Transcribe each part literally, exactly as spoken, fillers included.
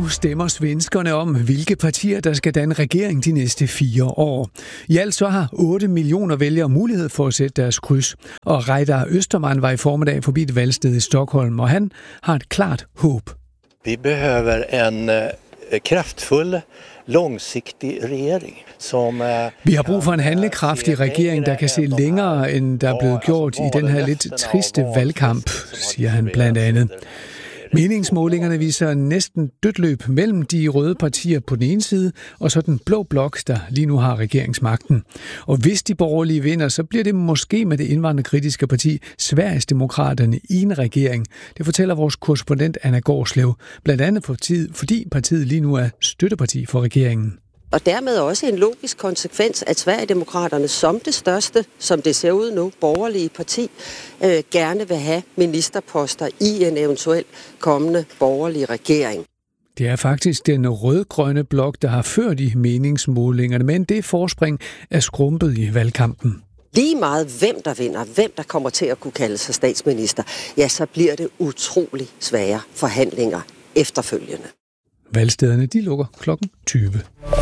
Nu stemmer svenskerne om, hvilke partier, der skal danne regering de næste fire år. I alt så har otte millioner vælgere mulighed for at sætte deres kryds. Og Reidar Österman var i formiddag forbi et valgsted i Stockholm, og han har et klart håb. Vi behøver en uh, kraftfuld, långsiktig regering. Som, uh, Vi har brug for en handlekraftig regering, der kan se længere, end der er blevet gjort i den her lidt triste valgkamp, siger han blandt andet. Meningsmålingerne viser næsten dødt løb mellem de røde partier på den ene side, og så den blå blok, der lige nu har regeringsmagten. Og hvis de borgerlige vinder, så bliver det måske med det indvandrerkritiske parti Sverigesdemokraterne i en regering. Det fortæller vores korrespondent Anna Gårdslev, blandt andet fordi partiet lige nu er støtteparti for regeringen. Og dermed også en logisk konsekvens, at Sverigedemokraterne som det største, som det ser ud nu, borgerlige parti, øh, gerne vil have ministerposter i en eventuel kommende borgerlig regering. Det er faktisk den rød-grønne blok, der har ført i meningsmålingerne, men det forspring er skrumpet i valgkampen. Lige meget hvem der vinder, hvem der kommer til at kunne kalde sig statsminister, ja, så bliver det utrolig svære forhandlinger efterfølgende. Valgstederne de lukker klokken tyve.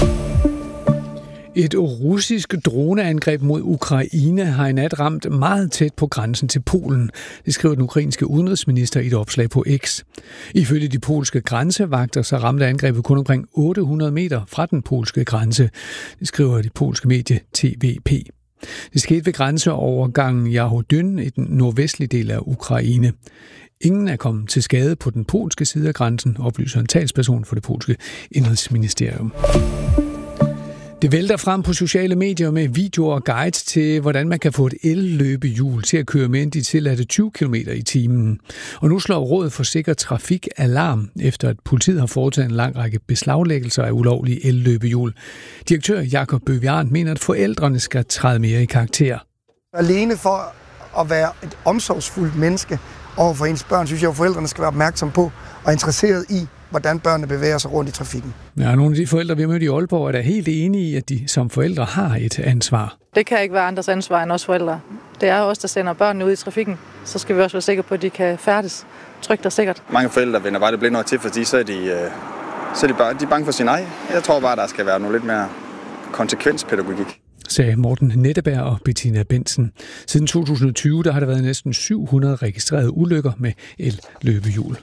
Et russisk droneangreb mod Ukraine har i nat ramt meget tæt på grænsen til Polen. Det skriver den ukrainske udenrigsminister i et opslag på X. Ifølge de polske grænsevagter så ramte angrebet kun omkring otte hundrede meter fra den polske grænse. Det skriver det polske medie T V P. Det skete ved grænseovergangen Jahodyn i den nordvestlige del af Ukraine. Ingen er kommet til skade på den polske side af grænsen, oplyser en talsperson for det polske indrigsministerium. Det vælter frem på sociale medier med videoer og guides til, hvordan man kan få et elløbehjul til at køre med de tilladte tyve kilometer i timen. Og nu slår Rådet for Sikker Trafik alarm, efter at politiet har foretaget en lang række beslaglæggelser af ulovlige elløbehjul. Direktør Jakob Bøvian mener, at forældrene skal træde mere i karakter. Alene for at være et omsorgsfuldt menneske over for ens børn, synes jeg, at forældrene skal være opmærksom på og interesseret i, hvordan børnene bevæger sig rundt i trafikken. Ja, nogle af de forældre, vi har mødt i Aalborg, er da helt enige i, at de som forældre har et ansvar. Det kan ikke være andres ansvar end os forældre. Det er os, der sender børnene ud i trafikken. Så skal vi også være sikre på, at de kan færdes trygt og sikkert. Mange forældre vender bare det blinde øje til, fordi så er de, så er de, bare, de er bange for sin egen. Jeg tror bare, der skal være noget lidt mere konsekvenspædagogik, sagde Morten Netteberg og Bettina Bensen. Siden to tusind og tyve der har der været næsten syv hundrede registrerede ulykker med el-løbehjul.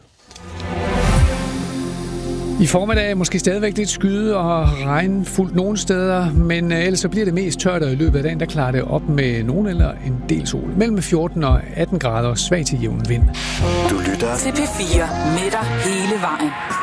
I formiddag er måske stadigvæk lidt skyde og regnfuldt nogle steder, men ellers så bliver det mest tørt, og i løbet af dagen der klarer det op med nogen eller en del sol. Mellem fjorten og atten grader og svag til jævn vind. Du lytter til P fire med dig hele vejen.